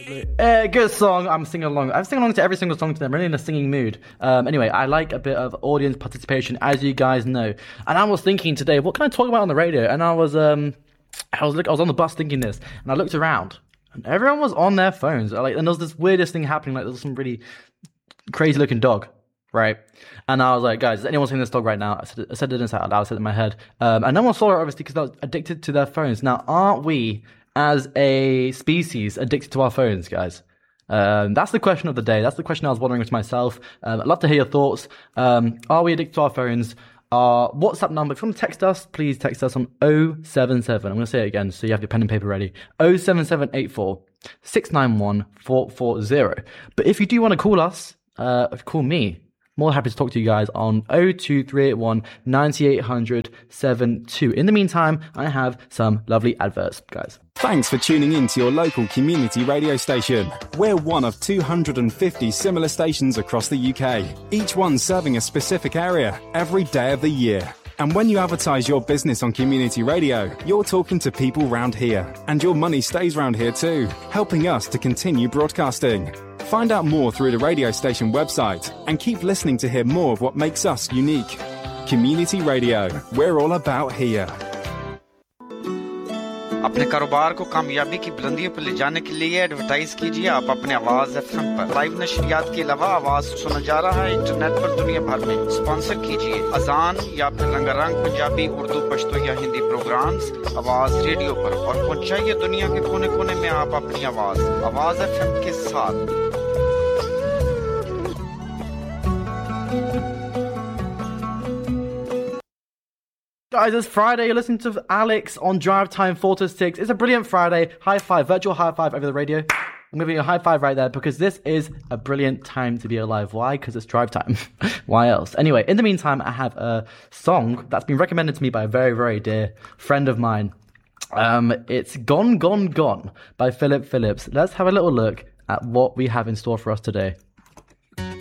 Good song. I'm singing along. I'm singing along to every single song today. I'm really in a singing mood. Anyway, I like a bit of audience participation, as you guys know. And I was thinking today, what can I talk about on the radio? And I was on the bus thinking this, and I looked around, and everyone was on their phones. And there was this weirdest thing happening. Like there was some really crazy looking dog, right? And I was like, guys, is anyone seeing this dog right now? I said it out loud. I said it in my head. And no one saw it, obviously, because they were addicted to their phones. Now, aren't we, as a species, addicted to our phones, guys? That's the question of the day. That's the question I was wondering to myself. I'd love to hear your thoughts. Are we addicted to our phones? Our WhatsApp number, if you want to text us, please text us on 077. I'm going to say it again so you have your pen and paper ready. 07784 691 440. But if you do want to call us, call me. More happy to talk to you guys on 02381 9800 72. In the meantime, I have some lovely adverts, guys. Thanks for tuning in to your local community radio station. We're one of 250 similar stations across the UK, each one serving a specific area every day of the year. And when you advertise your business on community radio, you're talking to people round here. And your money stays round here too, helping us to continue broadcasting. Find out more through the radio station website and keep listening to hear more of what makes us unique. Community Radio, we're all about here. अपने कारोबार को कामयाबी की बुलंदियों पर ले जाने के लिए एडवर्टाइज कीजिए आप अपने आवाज एफएम पर लाइव नशरियात के अलावा आवाज सुना जा रहा है इंटरनेट पर दुनिया भर में स्पॉन्सर कीजिए अजान या फिर रंगारंग पंजाबी उर्दू पश्तो या हिंदी प्रोग्राम्स आवाज रेडियो पर और पहुंचाइए दुनिया के कोने-कोने में आप अपनी आवाज एफएम के साथ Guys, it's Friday. You're listening to Alex on Drive Time 4 to 6. It's a brilliant Friday. High five, virtual high five over the radio. I'm giving you a high five right there because this is a brilliant time to be alive. Why? Because it's drive time. Why else? Anyway, in the meantime, I have a song that's been recommended to me by a very, very dear friend of mine. It's Gone, Gone, Gone by Philip Phillips. Let's have a little look at what we have in store for us today.